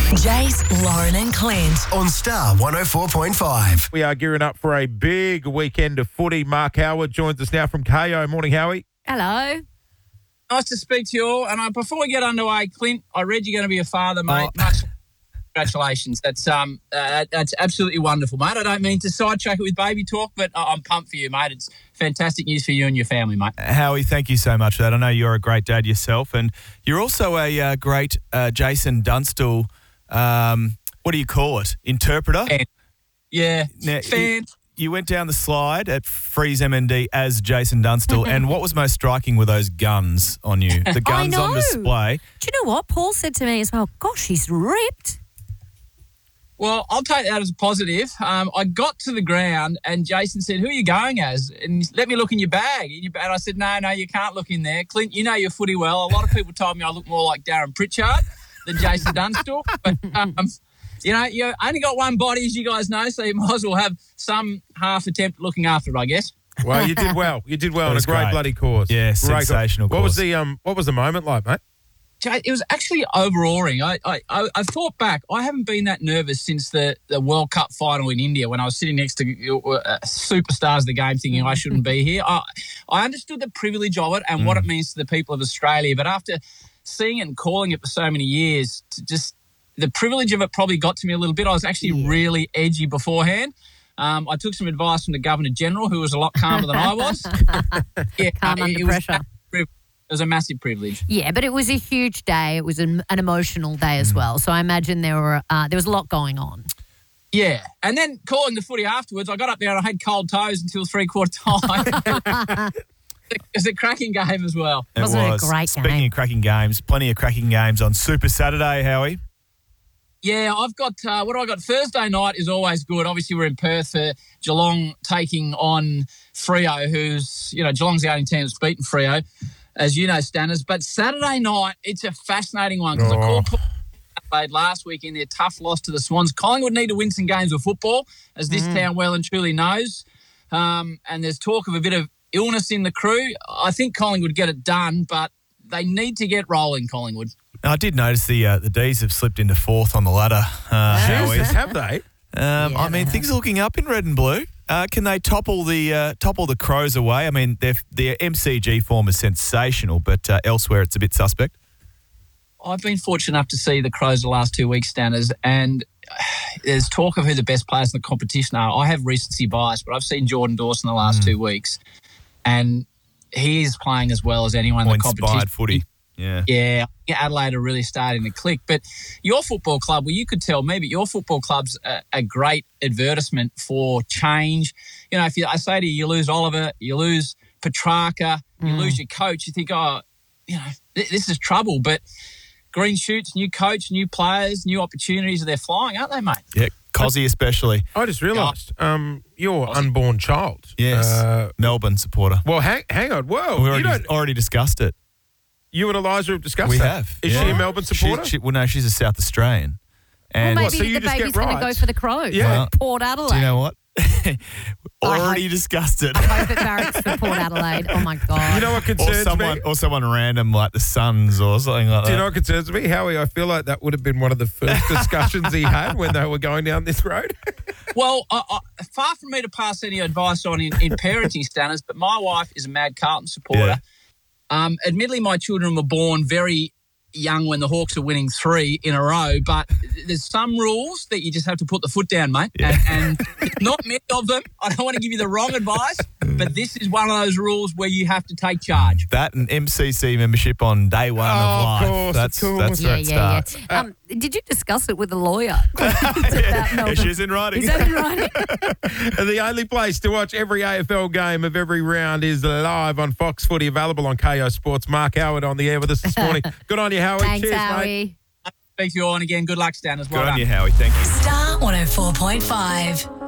Jace, Lauren and Clint. On Star 104.5. We are gearing up for a big weekend of footy. Mark Howard joins us now from KO. Morning, Howie. Hello. Nice to speak to you all. And before we get underway, Clint, I read you're going to be a father, mate. Much congratulations. That's absolutely wonderful, mate. I don't mean to sidetrack it with baby talk, but I'm pumped for you, mate. It's fantastic news for you and your family, mate. Howie, thank you so much for that. I know you're a great dad yourself, and you're also a great Jason Dunstall, what do you call it, interpreter? Fan. Yeah, Now, fan. You went down the slide at Freeze MND as Jason Dunstall, and what was most striking were those guns on you, the guns on display. Do you know what? Paul said to me as well, gosh, he's ripped. Well, I'll take that as a positive. I got to the ground and Jason said, who are you going as? And let me look in your bag. And I said, no, you can't look in there. Clint, you know your footy well. A lot of people told me I look more like Darren Pritchard than Jason Dunstall. But, you only got one body, as you guys know, so you might as well have some half attempt at looking after it, I guess. Well, you did well. You did well in a was great great. bloody cause. Yeah, Great sensational cause. cause. What was the moment like, mate? It was actually overawing. I thought back. I haven't been that nervous since the World Cup final in India when I was sitting next to superstars of the game thinking I shouldn't be here. I understood the privilege of it and what it means to the people of Australia. But after seeing it and calling it for so many years, the privilege of it probably got to me a little bit. I was actually really edgy beforehand. I took some advice from the Governor-General, who was a lot calmer than I was. Calm under pressure. It was a massive privilege. Yeah, but it was a huge day. It was an emotional day as well. So I imagine there was a lot going on. Yeah. And then calling the footy afterwards, I got up there and I had cold toes until three-quarter time. It was a cracking game as well. Wasn't it a great game? Speaking of cracking games, plenty of cracking games on Super Saturday, Howie. Yeah, I've got what I got. Thursday night is always good. Obviously, we're in Perth for Geelong taking on Freo, who's, Geelong's the only team that's beaten Freo, as you know, Stanners. But Saturday night, it's a fascinating one because I called Adelaide last week in their tough loss to the Swans. Collingwood need to win some games of football, as this town well and truly knows. And there's talk of a bit of illness in the crew. I think Collingwood get it done, but they need to get rolling, Collingwood. I did notice the D's have slipped into fourth on the ladder. Jesus, have they? Things are looking up in red and blue. Can they topple the Crows away? I mean, their MCG form is sensational, but elsewhere it's a bit suspect. I've been fortunate enough to see the Crows the last 2 weeks, Stanners, and there's talk of who the best players in the competition are. I have recency bias, but I've seen Jordan Dawson the last 2 weeks, and he is playing as well as anyone in the competition. Inspired footy. Yeah, Adelaide are really starting to click. But your football club, well, you could tell me, but your football club's a great advertisement for change. I say to you, you lose Oliver, you lose Petrarca, you lose your coach, you think, this is trouble. But green shoots, new coach, new players, new opportunities, they're flying, aren't they, mate? Yeah, Cozzy especially. I just realised your unborn child. Yes, Melbourne supporter. Well, hang on. Whoa. We already discussed it. You and Eliza have discussed that? We have. Is she a Melbourne supporter? She's a South Australian. And maybe so you the just baby's get going to go for the Crows. Yeah. Port Adelaide. Do you know what? Already discussed it. I hope it barracks for Port Adelaide. Oh, my God. You know what concerns me? Or someone random like the Suns or something like that. Do you know what concerns me? Howie, I feel like that would have been one of the first discussions he had when they were going down this road. Well, far from me to pass any advice on in parenting, Stanners, but my wife is a mad Carlton supporter. Yeah. Admittedly, my children were born very young when the Hawks are winning 3 in a row, but there's some rules that you just have to put the foot down, mate. Yeah. And not many of them. I don't want to give you the wrong advice, but this is one of those rules where you have to take charge. That and MCC membership on day one of life. Course, that's where it starts. Yeah. Did you discuss it with a lawyer? She's in writing. Is that in writing? And the only place to watch every AFL game of every round is live on Fox Footy, available on KO Sports. Mark Howard on the air with us this morning. Good on you, Howie. Thanks, Cheers, Howie. mate. Speak to you all, and again, good luck, Stan, as well. Good on you, Howie. Thank you. Star 104.5.